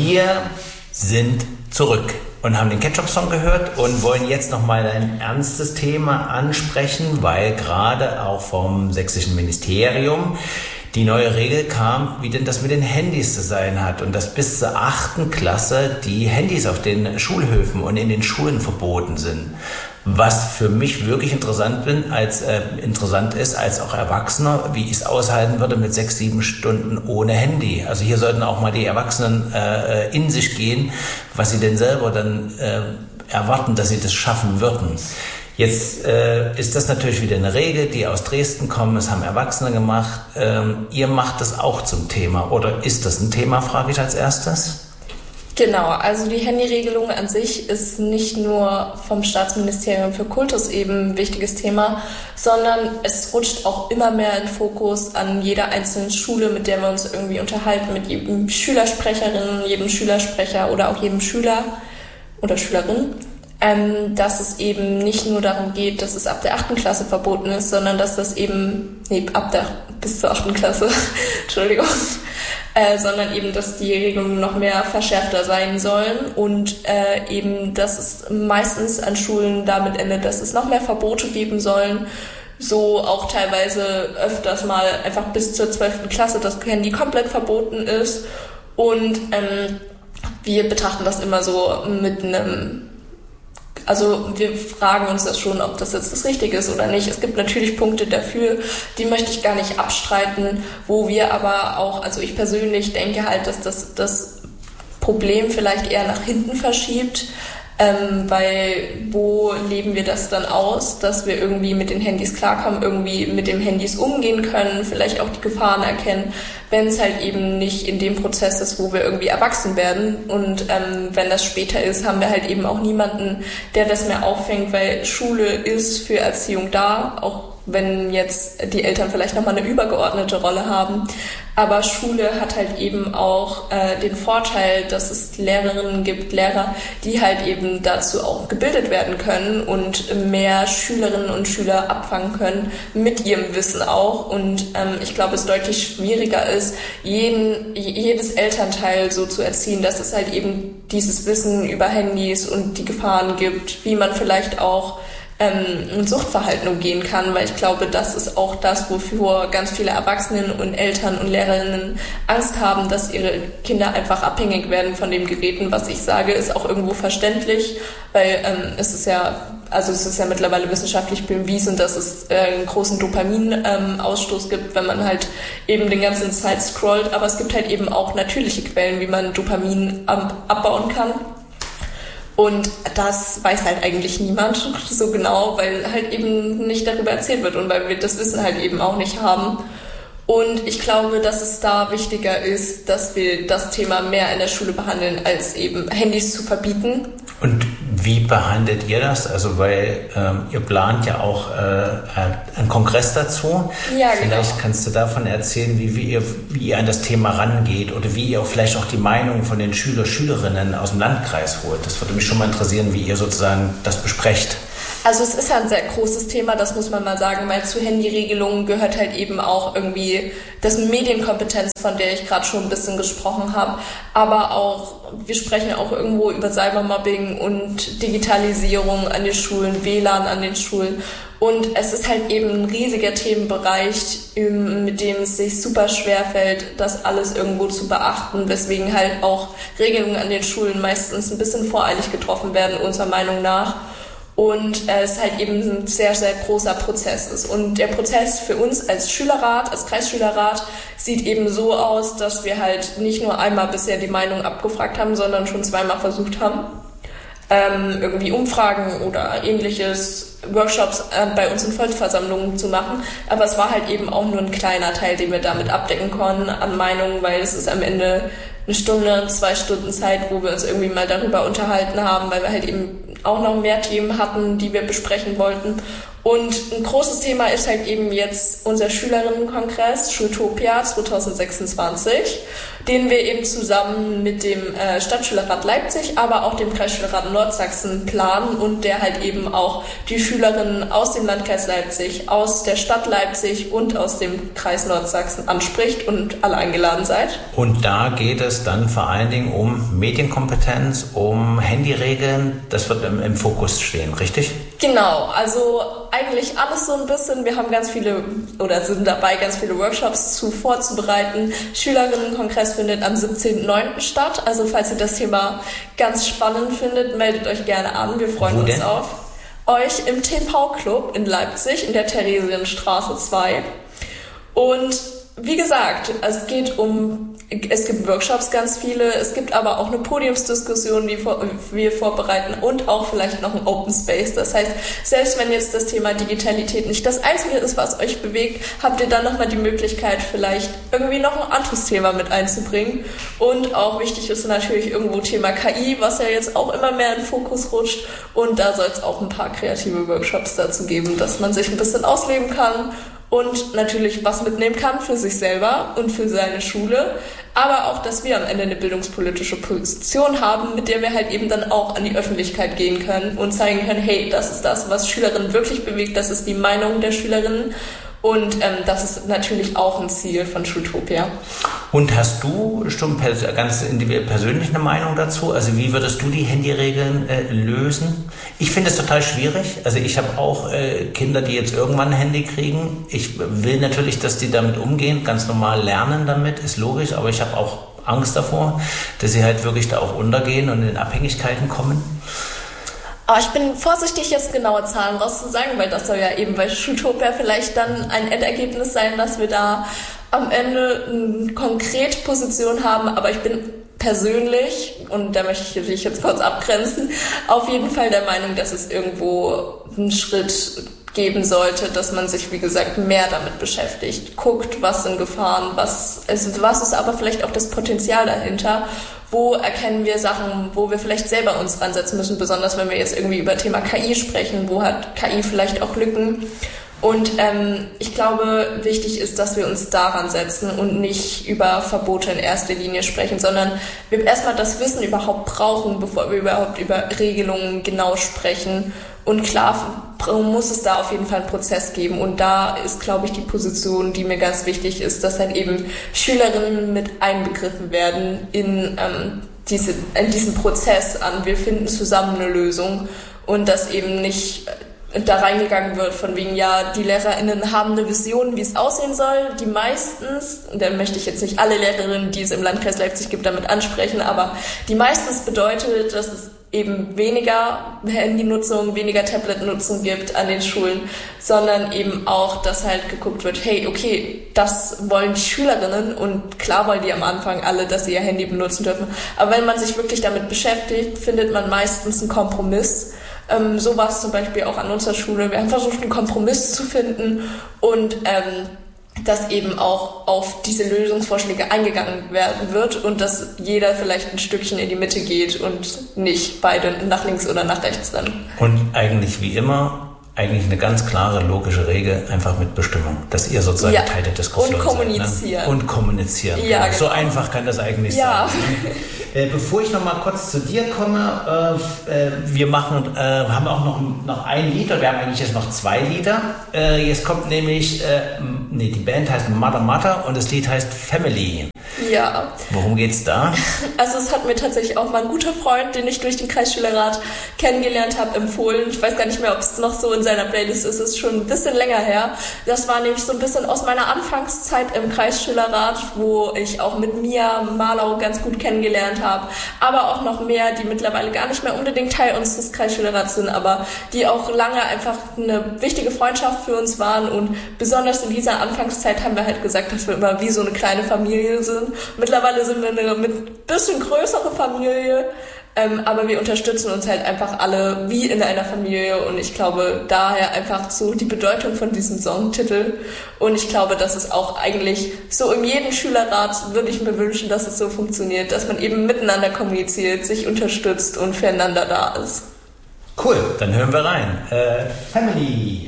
Wir sind zurück und haben den Ketchup-Song gehört und wollen jetzt nochmal ein ernstes Thema ansprechen, weil gerade auch vom sächsischen Ministerium die neue Regel kam, wie denn das mit den Handys zu sein hat und dass bis zur 8. Klasse die Handys auf den Schulhöfen und in den Schulen verboten sind. Was für mich wirklich interessant ist als auch Erwachsener, wie ich es aushalten würde mit 6-7 Stunden ohne Handy. Also hier sollten auch mal die Erwachsenen in sich gehen, was sie denn selber dann erwarten, dass sie das schaffen würden. Jetzt ist das natürlich wieder eine Regel, die aus Dresden kommt. Das haben Erwachsene gemacht. Ihr macht das auch zum Thema. Oder ist das ein Thema, frage ich als erstes? Genau, also die Handyregelung an sich ist nicht nur vom Staatsministerium für Kultus eben ein wichtiges Thema, sondern es rutscht auch immer mehr in Fokus an jeder einzelnen Schule, mit der wir uns irgendwie unterhalten, mit jedem Schülersprecherin, jedem Schülersprecher oder auch jedem Schüler oder Schülerin. Dass es eben nicht nur darum geht, dass es ab der 8. Klasse verboten ist, sondern dass das eben, bis zur 8. Klasse, Entschuldigung, sondern eben, dass die Regelungen noch mehr verschärfter sein sollen und eben, dass es meistens an Schulen damit endet, dass es noch mehr Verbote geben sollen, so auch teilweise öfters mal einfach bis zur 12. Klasse das Handy komplett verboten ist und wir betrachten das immer so mit also wir fragen uns das schon, ob das jetzt das Richtige ist oder nicht. Es gibt natürlich Punkte dafür, die möchte ich gar nicht abstreiten, wo wir aber auch, also ich persönlich denke halt, dass das Problem vielleicht eher nach hinten verschiebt, weil wo leben wir das dann aus, dass wir irgendwie mit den Handys klarkommen, irgendwie mit den Handys umgehen können, vielleicht auch die Gefahren erkennen, wenn es halt eben nicht in dem Prozess ist, wo wir irgendwie erwachsen werden und wenn das später ist, haben wir halt eben auch niemanden, der das mehr auffängt, weil Schule ist für Erziehung da, auch wenn jetzt die Eltern vielleicht nochmal eine übergeordnete Rolle haben. Aber Schule hat halt eben auch den Vorteil, dass es Lehrerinnen gibt, Lehrer, die halt eben dazu auch gebildet werden können und mehr Schülerinnen und Schüler abfangen können mit ihrem Wissen auch. Und ich glaube, es deutlich schwieriger ist, jedes Elternteil so zu erziehen, dass es halt eben dieses Wissen über Handys und die Gefahren gibt, wie man vielleicht auch ein Suchtverhalten umgehen kann, weil ich glaube, das ist auch das, wofür ganz viele Erwachsene und Eltern und Lehrerinnen Angst haben, dass ihre Kinder einfach abhängig werden von den Geräten. Was ich sage, ist auch irgendwo verständlich, weil es ist ja mittlerweile wissenschaftlich bewiesen, dass es einen großen Dopaminausstoß gibt, wenn man halt eben den ganzen Zeit scrollt, aber es gibt halt eben auch natürliche Quellen, wie man Dopamin abbauen kann. Und das weiß halt eigentlich niemand so genau, weil halt eben nicht darüber erzählt wird und weil wir das Wissen halt eben auch nicht haben. Und ich glaube, dass es da wichtiger ist, dass wir das Thema mehr in der Schule behandeln, als eben Handys zu verbieten. Und wie behandelt ihr das? Also weil ihr plant ja auch einen Kongress dazu. Ja, vielleicht genau. Kannst du davon erzählen, wie ihr an das Thema rangeht oder wie ihr auch vielleicht auch die Meinung von den Schülerinnen aus dem Landkreis holt. Das würde mich schon mal interessieren, wie ihr sozusagen das besprecht. Also es ist ja ein sehr großes Thema, das muss man mal sagen, weil zu Handyregelungen gehört halt eben auch irgendwie das Medienkompetenz, von der ich gerade schon ein bisschen gesprochen habe, aber auch, wir sprechen auch irgendwo über Cybermobbing und Digitalisierung an den Schulen, WLAN an den Schulen und es ist halt eben ein riesiger Themenbereich, mit dem es sich super schwer fällt, das alles irgendwo zu beachten, weswegen halt auch Regelungen an den Schulen meistens ein bisschen voreilig getroffen werden, unserer Meinung nach. Und es halt eben ein sehr, sehr großer Prozess ist. Und der Prozess für uns als Schülerrat, als Kreisschülerrat, sieht eben so aus, dass wir halt nicht nur einmal bisher die Meinung abgefragt haben, sondern schon zweimal versucht haben, irgendwie Umfragen oder ähnliches, Workshops bei uns in Volksversammlungen zu machen. Aber es war halt eben auch nur ein kleiner Teil, den wir damit abdecken konnten an Meinungen, weil es ist am Ende eine Stunde, 2 Stunden Zeit, wo wir uns irgendwie mal darüber unterhalten haben, weil wir halt eben auch noch mehr Themen hatten, die wir besprechen wollten. Und ein großes Thema ist halt eben jetzt unser Schülerinnenkongress Schultopia 2026. den wir eben zusammen mit dem Stadtschülerrat Leipzig, aber auch dem Kreisschülerrat Nordsachsen planen und der halt eben auch die Schülerinnen aus dem Landkreis Leipzig, aus der Stadt Leipzig und aus dem Kreis Nordsachsen anspricht und alle eingeladen seid. Und da geht es dann vor allen Dingen um Medienkompetenz, um Handyregeln. Das wird im Fokus stehen, richtig? Genau, also eigentlich alles so ein bisschen. Wir haben ganz viele oder sind dabei, ganz viele Workshops vorzubereiten. Schülerinnenkongress findet am 17.09. statt. Also falls ihr das Thema ganz spannend findet, meldet euch gerne an. Wir freuen uns auf euch im TV-Club in Leipzig in der Theresienstraße 2. Und wie gesagt, es gibt Workshops, ganz viele, es gibt aber auch eine Podiumsdiskussion, die wir vorbereiten und auch vielleicht noch ein Open Space. Das heißt, selbst wenn jetzt das Thema Digitalität nicht das Einzige ist, was euch bewegt, habt ihr dann nochmal die Möglichkeit, vielleicht irgendwie noch ein anderes Thema mit einzubringen. Und auch wichtig ist natürlich irgendwo Thema KI, was ja jetzt auch immer mehr in den Fokus rutscht. Und da soll es auch ein paar kreative Workshops dazu geben, dass man sich ein bisschen ausleben kann und natürlich was mitnehmen kann für sich selber und für seine Schule, aber auch, dass wir am Ende eine bildungspolitische Position haben, mit der wir halt eben dann auch an die Öffentlichkeit gehen können und zeigen können, hey, das ist das, was Schülerinnen wirklich bewegt, das ist die Meinung der Schülerinnen. Und das ist natürlich auch ein Ziel von Schultopia. Und hast du schon ganz individuell persönlich eine Meinung dazu? Also wie würdest du die Handyregeln lösen? Ich finde es total schwierig. Also ich habe auch Kinder, die jetzt irgendwann ein Handy kriegen. Ich will natürlich, dass die damit umgehen, ganz normal lernen damit, ist logisch. Aber ich habe auch Angst davor, dass sie halt wirklich da auch untergehen und in Abhängigkeiten kommen. Aber ich bin vorsichtig, jetzt genaue Zahlen rauszusagen, weil das soll ja eben bei Schultopia vielleicht dann ein Endergebnis sein, dass wir da am Ende eine konkrete Position haben. Aber ich bin persönlich, und da möchte ich jetzt kurz abgrenzen, auf jeden Fall der Meinung, dass es irgendwo einen Schritt geben sollte, dass man sich, wie gesagt, mehr damit beschäftigt, guckt, was sind Gefahren, was ist aber vielleicht auch das Potenzial dahinter. Wo erkennen wir Sachen, wo wir vielleicht selber uns ransetzen müssen, besonders wenn wir jetzt irgendwie über Thema KI sprechen, wo hat KI vielleicht auch Lücken. Und ich glaube, wichtig ist, dass wir uns daran setzen und nicht über Verbote in erster Linie sprechen, sondern wir erstmal das Wissen überhaupt brauchen, bevor wir überhaupt über Regelungen genau sprechen. Und klar muss es da auf jeden Fall einen Prozess geben. Und da ist, glaube ich, die Position, die mir ganz wichtig ist, dass dann eben Schülerinnen mit einbegriffen werden in diesen Prozess an. Wir finden zusammen eine Lösung und dass eben nicht da reingegangen wird von wegen, ja, die LehrerInnen haben eine Vision, wie es aussehen soll. Die meistens, und da möchte ich jetzt nicht alle Lehrerinnen, die es im Landkreis Leipzig gibt, damit ansprechen, aber die meistens bedeutet, dass es eben weniger Handynutzung, weniger Tabletnutzung gibt an den Schulen, sondern eben auch, dass halt geguckt wird, hey, okay, das wollen die Schülerinnen und klar wollen die am Anfang alle, dass sie ihr Handy benutzen dürfen. Aber wenn man sich wirklich damit beschäftigt, findet man meistens einen Kompromiss. So war es zum Beispiel auch an unserer Schule. Wir haben versucht, einen Kompromiss zu finden und dass eben auch auf diese Lösungsvorschläge eingegangen werden wird und dass jeder vielleicht ein Stückchen in die Mitte geht und nicht beide nach links oder nach rechts dann. Und eigentlich wie immer, eigentlich eine ganz klare, logische Regel, einfach mit Bestimmung, dass ihr sozusagen Teil der Diskussion und kommunizieren. Seid, ne? Und kommunizieren. Ja, genau. So einfach kann das eigentlich sein. Bevor ich noch mal kurz zu dir komme, wir haben auch noch ein Lied, oder wir haben eigentlich jetzt noch 2 Lieder. Jetzt kommt nämlich, die Band heißt Mother Mother und das Lied heißt Family. Ja. Worum geht's da? Also es hat mir tatsächlich auch mal ein guter Freund, den ich durch den Kreisschülerrat kennengelernt habe, empfohlen. Ich weiß gar nicht mehr, ob es noch so in seiner Playlist ist. Es ist schon ein bisschen länger her. Das war nämlich so ein bisschen aus meiner Anfangszeit im Kreisschülerrat, wo ich auch mit Mia Marlau ganz gut kennengelernt habe. Aber auch noch mehr, die mittlerweile gar nicht mehr unbedingt Teil unseres Kreisschülerrats sind, aber die auch lange einfach eine wichtige Freundschaft für uns waren. Und besonders in dieser Anfangszeit haben wir halt gesagt, dass wir immer wie so eine kleine Familie sind. Mittlerweile sind wir eine bisschen größere Familie, aber wir unterstützen uns halt einfach alle wie in einer Familie und ich glaube daher einfach so die Bedeutung von diesem Songtitel und ich glaube, dass es auch eigentlich so in jedem Schülerrat würde ich mir wünschen, dass es so funktioniert, dass man eben miteinander kommuniziert, sich unterstützt und füreinander da ist. Cool, dann hören wir rein. Family.